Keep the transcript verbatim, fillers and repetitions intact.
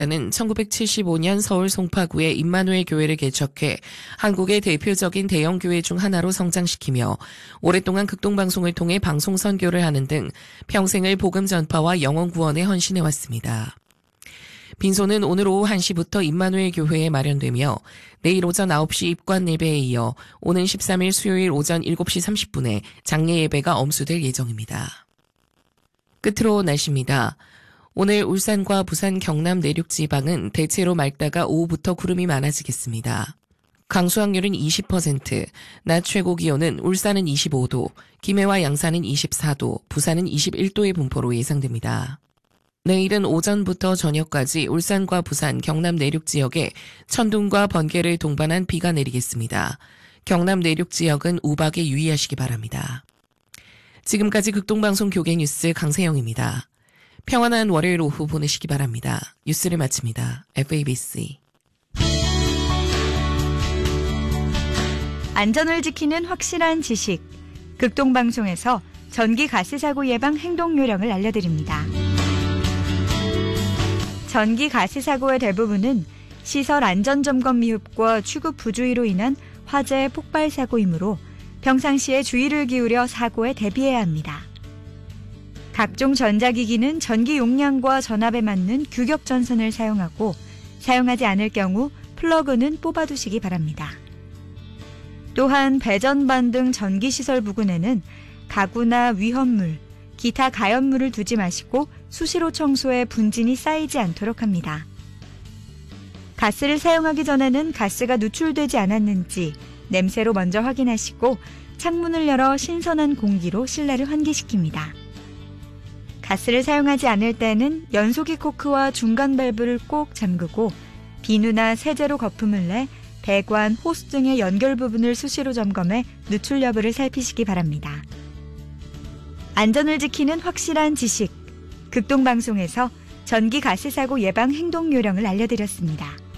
는 천구백칠십오 년 서울 송파구에 임마누엘 교회를 개척해 한국의 대표적인 대형 교회 중 하나로 성장시키며 오랫동안 극동방송을 통해 방송 선교를 하는 등 평생을 복음 전파와 영혼 구원에 헌신해왔습니다. 빈소는 오늘 오후 한 시부터 임마누엘 교회에 마련되며 내일 오전 아홉 시 입관 예배에 이어 오는 십삼 일 수요일 오전 일곱 시 삼십 분에 장례 예배가 엄수될 예정입니다. 끝으로 날씨입니다. 오늘 울산과 부산 경남 내륙 지방은 대체로 맑다가 오후부터 구름이 많아지겠습니다. 강수 확률은 이십 퍼센트, 낮 최고 기온은 울산은 이십오 도, 김해와 양산은 이십사 도, 부산은 이십일 도의 분포로 예상됩니다. 내일은 오전부터 저녁까지 울산과 부산, 경남 내륙 지역에 천둥과 번개를 동반한 비가 내리겠습니다. 경남 내륙 지역은 우박에 유의하시기 바랍니다. 지금까지 극동방송 교계뉴스 강세영입니다. 평안한 월요일 오후 보내시기 바랍니다. 뉴스를 마칩니다. 에프에이비씨. 안전을 지키는 확실한 지식. 극동방송에서 전기 가스 사고 예방 행동 요령을 알려드립니다. 전기 가스 사고의 대부분은 시설 안전점검 미흡과 취급 부주의로 인한 화재 폭발 사고이므로 평상시에 주의를 기울여 사고에 대비해야 합니다. 각종 전자기기는 전기 용량과 전압에 맞는 규격 전선을 사용하고 사용하지 않을 경우 플러그는 뽑아두시기 바랍니다. 또한 배전반 등 전기시설 부근에는 가구나 위험물, 기타 가연물을 두지 마시고 수시로 청소해 분진이 쌓이지 않도록 합니다. 가스를 사용하기 전에는 가스가 누출되지 않았는지 냄새로 먼저 확인하시고 창문을 열어 신선한 공기로 실내를 환기시킵니다. 가스를 사용하지 않을 때는 연소기 코크와 중간 밸브를 꼭 잠그고 비누나 세제로 거품을 내 배관, 호스 등의 연결 부분을 수시로 점검해 누출 여부를 살피시기 바랍니다. 안전을 지키는 확실한 지식. 극동방송에서 전기 가스 사고 예방 행동 요령을 알려드렸습니다.